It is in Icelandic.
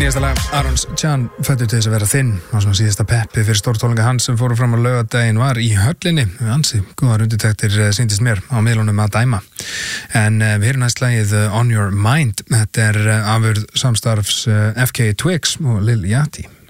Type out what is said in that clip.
Nýjasta lag Arons Chan, fættur til þess að vera þinn og svona síðasta peppi fyrir stórtónleika hans sem fóru fram á laugardaginn var í höllinni ansi góðar undirtektir sýndist mér á miðlunum að dæma en við erum næst lagið On Your Mind þetta afurð samstarfs FK Twigs og Lil Yachty